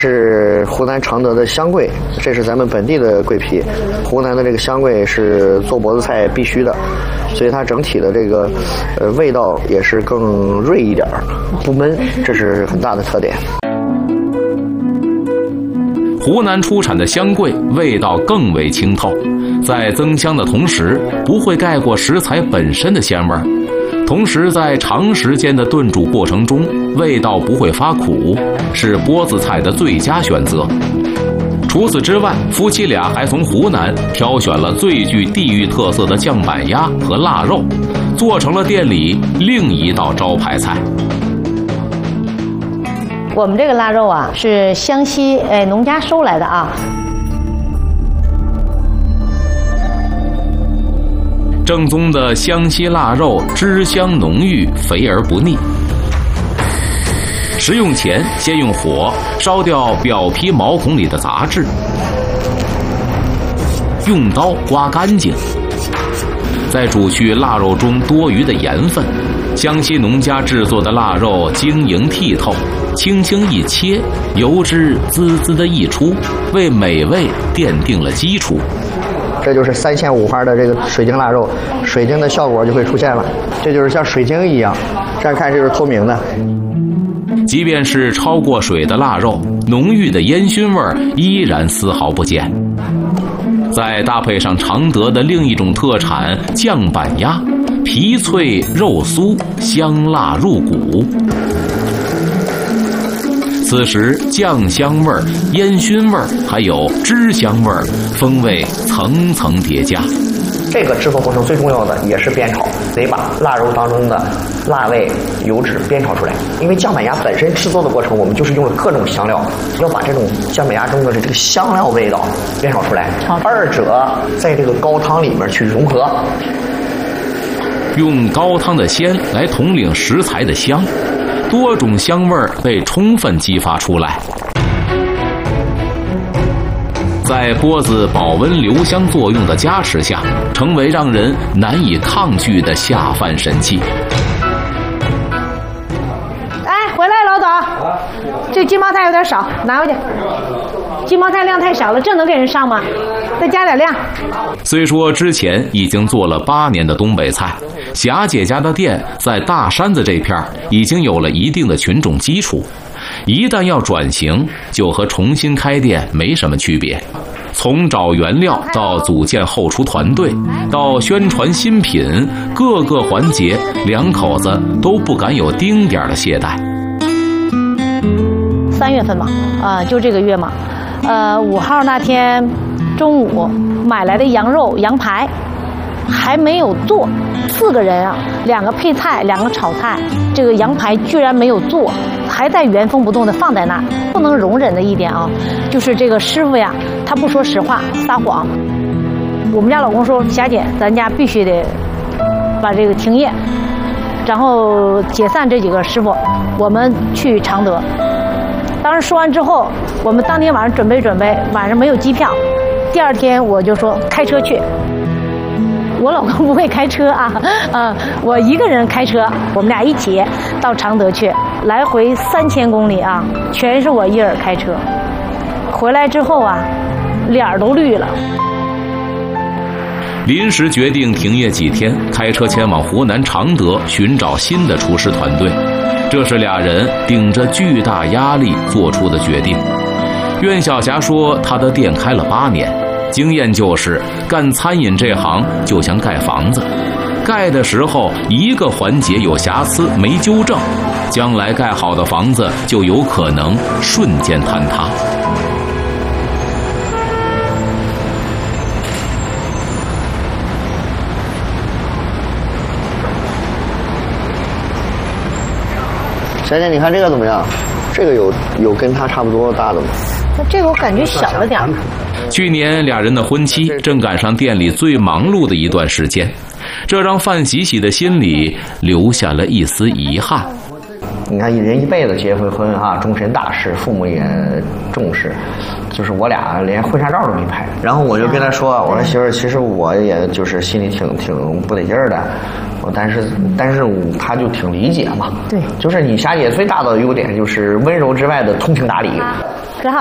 是湖南常德的香桂，这是咱们本地的桂皮。湖南的这个香桂是做脖子菜必须的，所以它整体的这个味道也是更锐一点，不闷，这是很大的特点。 湖南出产的香桂味道更为清透，在增香的同时不会盖过食材本身的鲜味儿。同时在长时间的炖煮过程中，味道不会发苦，是钵子菜的最佳选择。除此之外，夫妻俩还从湖南挑选了最具地域特色的酱板鸭和腊肉，做成了店里另一道招牌菜。 我们这个腊肉啊，是湘西农家收来的啊。 正宗的湘西腊肉，汁香浓郁，肥而不腻。食用前，先用火烧掉表皮毛孔里的杂质，用刀刮干净，再煮去腊肉中多余的盐分。湘西农家制作的腊肉晶莹剔透，轻轻一切，油脂滋滋的溢出，为美味奠定了基础。 这就是3鲜5花的这个水晶腊肉，水晶的效果就会出现了，这就是像水晶一样，这样看就是透明的。 即便是焯过水的腊肉，浓郁的烟熏味依然丝毫不减。再搭配上常德的另一种特产酱板鸭，皮脆肉酥，香辣入骨。此时酱香味儿、烟熏味儿，还有汁香味儿，风味层层叠加。 这个制作过程最重要的也是煸炒，得把腊肉当中的辣味、油脂煸炒出来。因为酱板鸭本身制作的过程，我们就是用了各种香料，要把这种酱板鸭中的这个香料味道煸炒出来，二者在这个高汤里面去融合。 用高汤的鲜来统领食材的香，多种香味被充分激发出来。在钵子保温留香作用的加持下，成为让人难以抗拒的下饭神器。 哎，回来老董，这金毛菜有点少，拿回去。金毛菜量太少了，这能给人上吗？再加点量。 虽说之前已经做了8年的东北菜，霞姐家的店在大山子这片已经有了一定的群众基础，一旦要转型，就和重新开店没什么区别。从找原料到组建后厨团队，到宣传新品，各个环节两口子都不敢有丁点的懈怠。 3月份嘛，就这个月嘛，5号那天中午买来的羊肉羊排还没有做，4个人啊，2个配菜，2个炒菜，这个羊排居然没有做，还在原封不动的放在那儿。不能容忍的一点啊，就是这个师傅呀，他不说实话，撒谎。我们家老公说，霞姐，咱家必须得把这个停业，然后解散这几个师傅，我们去常德。当时说完之后，我们当天晚上准备，晚上没有机票，第2天我就说开车去。我老公不会开车啊，我一个人开车，我们俩一起到常德去，来回3000公里啊，全是我一人开车。回来之后啊，脸儿都绿了。 临时决定停业几天，开车前往湖南常德寻找新的厨师团队。这是俩人顶着巨大压力做出的决定。苑小霞说，她的店开了8年。经验就是干餐饮这行就像盖房子，盖的时候一个环节有瑕疵没纠正，将来盖好的房子就有可能瞬间坍塌。 霞姐，你看这个怎么样？这个有跟它差不多大的吗？ 这个我感觉小了点。 去年俩人的婚期正赶上店里最忙碌的一段时间，这让范喜喜的心里留下了一丝遗憾。 你看人一辈子结婚啊，终身大事，父母也重视，就是我俩连婚纱照都没拍。然后我就跟他说，我说媳妇儿，其实我也就是心里挺不得劲儿的，但是他就挺理解嘛。 对， 就是你霞姐最大的优点就是温柔之外的通情达理。